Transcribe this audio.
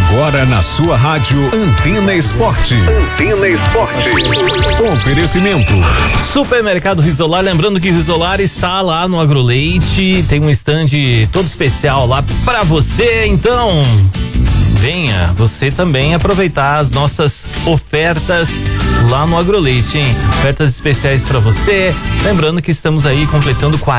Agora na sua rádio Antena Esporte. Antena Esporte. Oferecimento. Supermercado Risolar, lembrando que Risolar está lá no Agroleite, tem um stand todo especial lá para você, então venha você também aproveitar as nossas ofertas lá no Agroleite, hein? Ofertas especiais para você, lembrando que estamos aí completando